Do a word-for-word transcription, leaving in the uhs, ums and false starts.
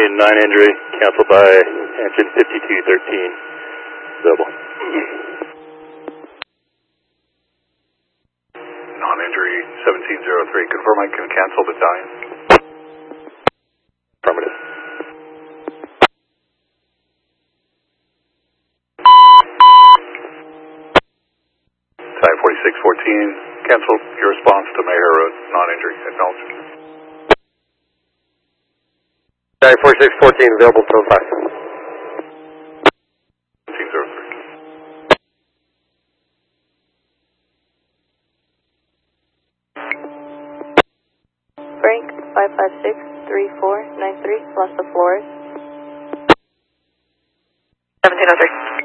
non-injury, canceled by engine fifty-two thirteen, available. Non-injury seventeen oh three, confirm I can cancel battalion. Affirmative. Thai forty-six fourteen, cancel your response to Mayher Road, non-injury, acknowledged. Thai forty-six fourteen, available till five. seventeen oh three. Frank, five five six three four nine three, Los Flores. seventeen oh three.